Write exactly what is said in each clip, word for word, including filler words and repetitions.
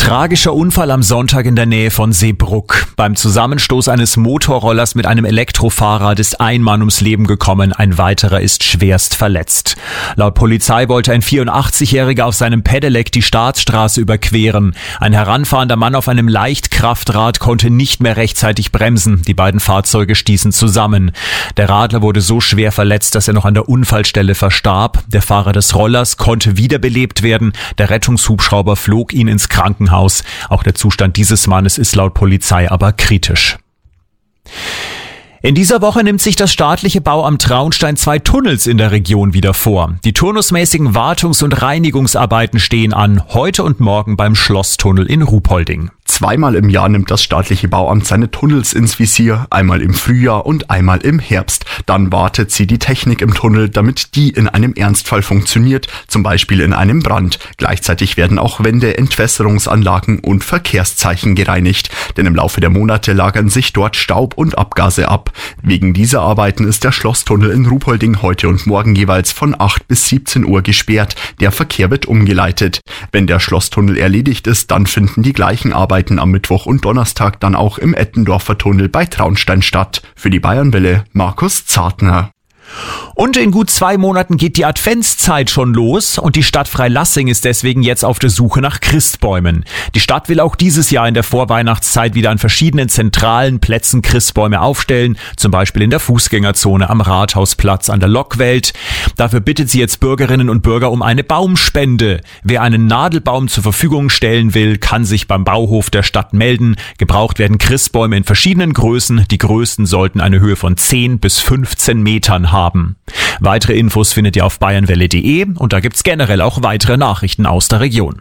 Tragischer Unfall am Sonntag in der Nähe von Seebrugg. Beim Zusammenstoß eines Motorrollers mit einem Elektrofahrrad ist ein Mann ums Leben gekommen, ein weiterer ist schwerst verletzt. Laut Polizei wollte ein vierundachtzigjähriger auf seinem Pedelec die Staatsstraße überqueren. Ein heranfahrender Mann auf einem Leichtkraftrad konnte nicht mehr rechtzeitig bremsen. Die beiden Fahrzeuge stießen zusammen. Der Radler wurde so schwer verletzt, dass er noch an der Unfallstelle verstarb. Der Fahrer des Rollers konnte wiederbelebt werden. Der Rettungshubschrauber flog ihn ins Krankenhaus. Auch der Zustand dieses Mannes ist laut Polizei aber kritisch. In dieser Woche nimmt sich das staatliche Bauamt Traunstein zwei Tunnels in der Region wieder vor. Die turnusmäßigen Wartungs- und Reinigungsarbeiten stehen an, heute und morgen beim Schlosstunnel in Ruhpolding. Zweimal im Jahr nimmt das staatliche Bauamt seine Tunnels ins Visier, einmal im Frühjahr und einmal im Herbst. Dann wartet sie die Technik im Tunnel, damit die in einem Ernstfall funktioniert, zum Beispiel in einem Brand. Gleichzeitig werden auch Wände, Entwässerungsanlagen und Verkehrszeichen gereinigt, denn im Laufe der Monate lagern sich dort Staub und Abgase ab. Wegen dieser Arbeiten ist der Schlosstunnel in Ruhpolding heute und morgen jeweils von acht bis siebzehn Uhr gesperrt. Der Verkehr wird umgeleitet. Wenn der Schlosstunnel erledigt ist, dann finden die gleichen Arbeiten am Mittwoch und Donnerstag dann auch im Ettendorfer Tunnel bei Traunstein statt. Für die Bayernwelle Markus Zartner. Und in gut zwei Monaten geht die Adventszeit schon los und die Stadt Freilassing ist deswegen jetzt auf der Suche nach Christbäumen. Die Stadt will auch dieses Jahr in der Vorweihnachtszeit wieder an verschiedenen zentralen Plätzen Christbäume aufstellen, zum Beispiel in der Fußgängerzone am Rathausplatz an der Lokwelt. Dafür bittet sie jetzt Bürgerinnen und Bürger um eine Baumspende. Wer einen Nadelbaum zur Verfügung stellen will, kann sich beim Bauhof der Stadt melden. Gebraucht werden Christbäume in verschiedenen Größen. Die größten sollten eine Höhe von zehn bis fünfzehn Metern haben. haben. Weitere Infos findet ihr auf bayernwelle punkt de und da gibt's generell auch weitere Nachrichten aus der Region.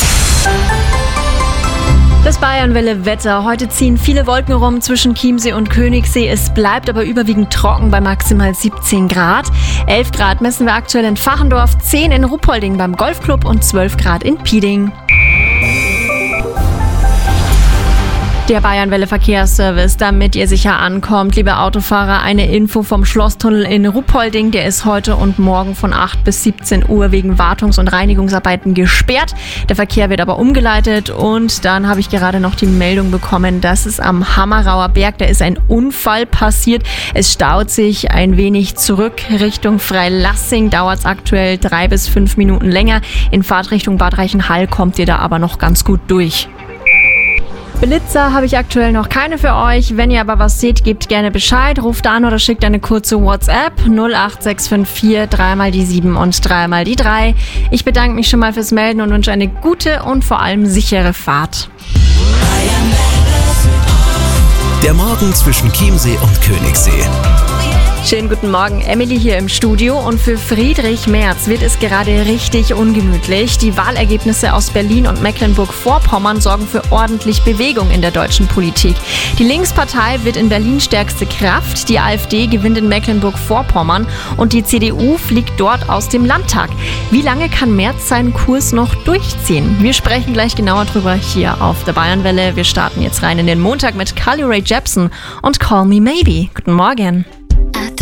Das Bayernwelle-Wetter. Heute ziehen viele Wolken rum zwischen Chiemsee und Königssee. Es bleibt aber überwiegend trocken bei maximal siebzehn Grad. elf Grad messen wir aktuell in Fachendorf, zehn in Ruhpolding beim Golfclub und zwölf Grad in Pieding. Der Bayernwelle Verkehrsservice, damit ihr sicher ankommt. Liebe Autofahrer, eine Info vom Schlosstunnel in Ruhpolding. Der ist heute und morgen von acht bis siebzehn Uhr wegen Wartungs- und Reinigungsarbeiten gesperrt. Der Verkehr wird aber umgeleitet und dann habe ich gerade noch die Meldung bekommen, dass es am Hammerauer Berg, da ist ein Unfall passiert. Es staut sich ein wenig zurück Richtung Freilassing, dauert es aktuell drei bis fünf Minuten länger. In Fahrtrichtung Bad Reichenhall kommt ihr da aber noch ganz gut durch. Blitzer habe ich aktuell noch keine für euch. Wenn ihr aber was seht, gebt gerne Bescheid. Ruft an oder schickt eine kurze WhatsApp null acht sechs fünf vier drei mal die sieben und drei mal die drei. Ich bedanke mich schon mal fürs Melden und wünsche eine gute und vor allem sichere Fahrt. Der Morgen zwischen Chiemsee und Königssee. Schönen guten Morgen, Emily hier im Studio und für Friedrich Merz wird es gerade richtig ungemütlich. Die Wahlergebnisse aus Berlin und Mecklenburg-Vorpommern sorgen für ordentlich Bewegung in der deutschen Politik. Die Linkspartei wird in Berlin stärkste Kraft, die AfD gewinnt in Mecklenburg-Vorpommern und die C D U fliegt dort aus dem Landtag. Wie lange kann Merz seinen Kurs noch durchziehen? Wir sprechen gleich genauer drüber hier auf der Bayernwelle. Wir starten jetzt rein in den Montag mit Carly Rae Jepsen und Call Me Maybe. Guten Morgen.